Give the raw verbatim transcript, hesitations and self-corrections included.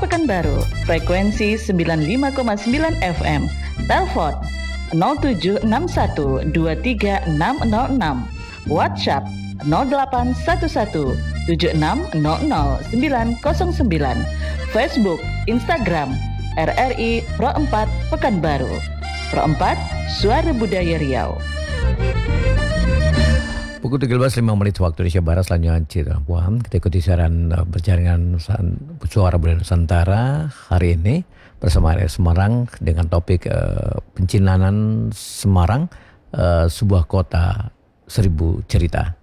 Pekanbaru, frekuensi sembilan puluh lima koma sembilan F M. Telepon nol tujuh enam satu dua tiga enam nol enam. WhatsApp nol delapan satu satu tujuh enam nol nol sembilan nol sembilan. Facebook, Instagram R R I Pro empat Pekanbaru. Pro empat, Suara Budaya Riau. Pukul tiga belas lima menit waktu Indonesia Barat. Selanjutnya Citra Puan, kita ikuti siaran uh, berjaringan Suara Budaya Nusantara hari ini bersama R R I Semarang dengan topik uh, pencilanan Semarang, uh, sebuah kota seribu cerita.